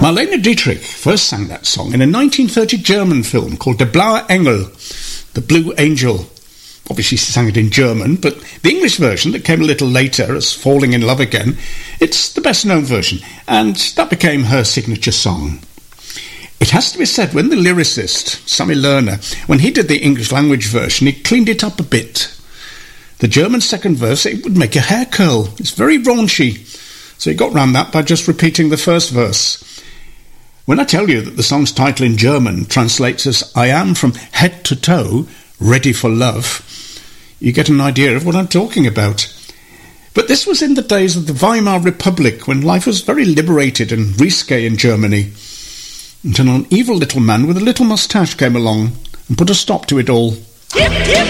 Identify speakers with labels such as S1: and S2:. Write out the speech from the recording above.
S1: Marlene Dietrich first sang that song in a 1930 German film called Der blaue Engel, The Blue Angel. Obviously she sang it in German, but the English version that came a little later as Falling in Love Again, it's the best known version, and that became her signature song. It has to be said, when the lyricist, Sammy Lerner, when he did the English language version, he cleaned it up a bit. The German second verse, it would make your hair curl. It's very raunchy. So he got round that by just repeating the first verse. When I tell you that the song's title in German translates as I am from head to toe ready for love, you get an idea of what I'm talking about. But this was in the days of the Weimar Republic, when life was very liberated and risque in Germany, until an evil little man with a little moustache came along and put a stop to it all.